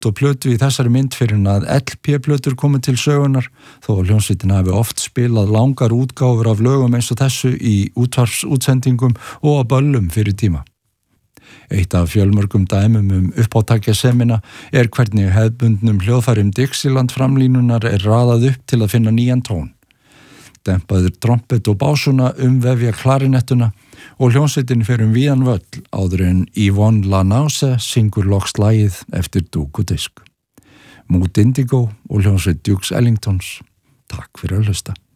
og plötu í þessari mynd fyrir að LP-plötur komið til sögunar, þó að hljómsveitin hafi oft spilað langar útgáfur af lögum eins og þessu í útvarpsútsendingum og á böllum fyrir tíma. Eitt af fjölmörgum dæmum uppátækjasemina hvernig hefðbundnum hljóðfærum Dixieland framlínunar raðað upp til að finna nýjan tón. Dempaður trompet og básuna vefja klarinettuna og hljómsveitin fer víðan völl áður en Yvonne Lanause syngur loks lagið eftir dúk og disk. Mood Indigo og hljómsveit Dukes Ellingtons. Takk fyrir að hlusta.